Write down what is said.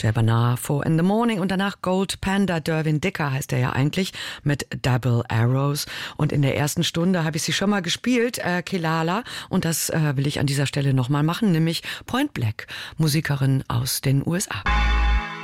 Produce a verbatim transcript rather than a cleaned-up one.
Jay Barnard, Four in the Morning und danach Gold Panda, Derwin Dicker heißt er ja eigentlich, mit Double Arrows. Und in der ersten Stunde habe ich sie schon mal gespielt, äh, Kelala, und das äh, will ich an dieser Stelle nochmal machen, nämlich Point Black, Musikerin aus den U S A.